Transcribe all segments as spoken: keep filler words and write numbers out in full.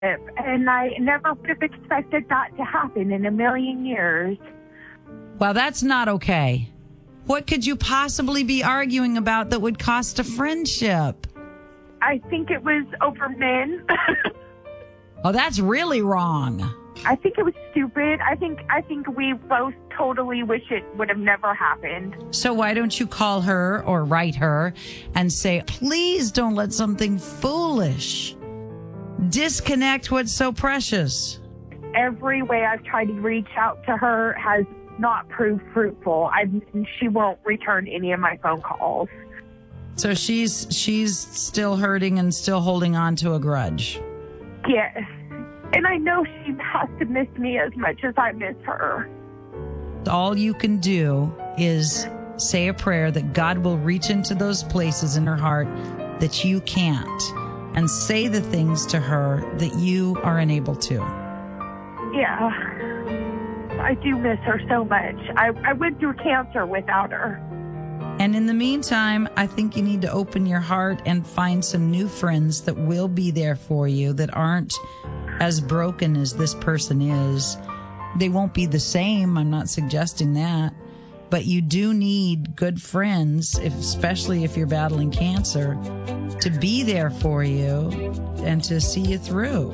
And I never would have expected that to happen in a million years. Well, that's not okay. What could you possibly be arguing about that would cost a friendship? I think it was over men. Oh, that's really wrong. I think it was stupid. I think I think we both totally wish it would have never happened. So why don't you call her or write her and say, please don't let something foolish disconnect what's so precious? Every way I've tried to reach out to her has not proved fruitful. I she won't return any of my phone calls. So she's she's still hurting and still holding on to a grudge. Yes. And I know she has to miss me as much as I miss her. All you can do is say a prayer that God will reach into those places in her heart that you can't, and say the things to her that you are unable to. Yeah. I do miss her so much. I, I went through cancer without her. And in the meantime, I think you need to open your heart and find some new friends that will be there for you, that aren't as broken as this person is. They won't be the same. I'm not suggesting that. But you do need good friends, if, especially if you're battling cancer, to be there for you and to see you through.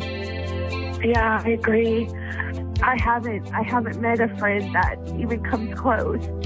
Yeah, I agree. I haven't I haven't met a friend that even comes close.